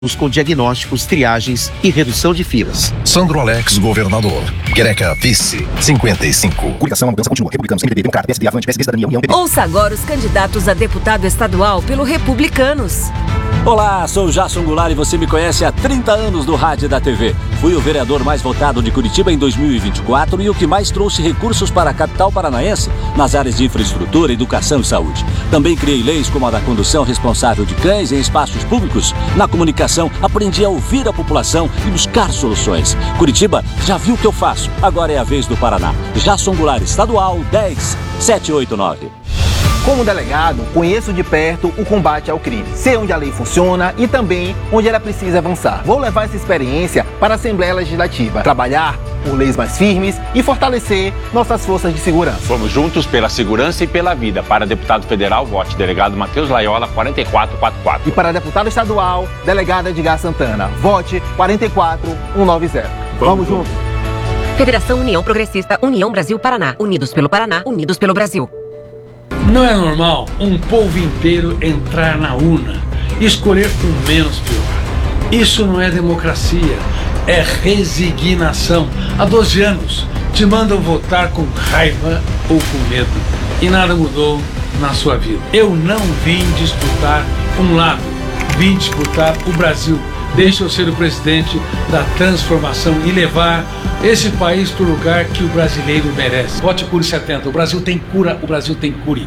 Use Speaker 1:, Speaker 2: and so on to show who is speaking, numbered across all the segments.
Speaker 1: com diagnósticos, triagens e redução de filas.
Speaker 2: Sandro Alex, governador. Greca, vice, 55.
Speaker 3: Coligação, a mudança continua. Republicanos, MDB, Democrata, PSD, Avante, PSD, Cidadania, União, PP.
Speaker 4: Ouça agora os candidatos a deputado estadual pelo Republicanos.
Speaker 5: Olá, sou o Jason Goulart e você me conhece há 30 anos do rádio e da TV. Fui o vereador mais votado de Curitiba em 2024 e o que mais trouxe recursos para a capital paranaense nas áreas de infraestrutura, educação e saúde. Também criei leis como a da condução responsável de cães em espaços públicos. Na comunicação, aprendi a ouvir a população e buscar soluções. Curitiba já viu o que eu faço, agora é a vez do Paraná. Jason Goulart, estadual 10789.
Speaker 6: Como delegado, conheço de perto o combate ao crime. Sei onde a lei funciona e também onde ela precisa avançar. Vou levar essa experiência para a Assembleia Legislativa, trabalhar por leis mais firmes e fortalecer nossas forças de segurança.
Speaker 7: Vamos juntos pela segurança e pela vida. Para deputado federal, vote delegado Matheus Laiola, 4444.
Speaker 6: E para deputado estadual, delegado Edgar Santana, vote 44190. Vamos juntos.
Speaker 4: Federação União Progressista, União Brasil Paraná. Unidos pelo Paraná, unidos pelo Brasil.
Speaker 8: Não é normal um povo inteiro entrar na urna e escolher o menos pior. Isso não é democracia, é resignação. Há 12 anos te mandam votar com raiva ou com medo e nada mudou na sua vida. Eu não vim disputar um lado, vim disputar o Brasil. Deixa eu ser o presidente da transformação e levar esse país para o lugar que o brasileiro merece. Vote Cure 70. O Brasil tem cura, o Brasil tem cure.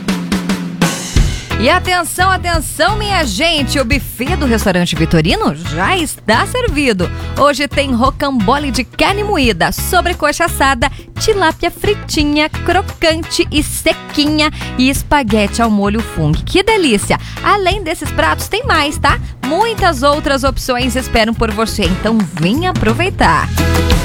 Speaker 9: E atenção, atenção, minha gente! O buffet do restaurante Vitorino já está servido. Hoje tem rocambole de carne moída, sobrecoxa assada, tilápia fritinha, crocante e sequinha e espaguete ao molho fung. Que delícia! Além desses pratos, tem mais, tá? Muitas outras opções esperam por você, então venha aproveitar.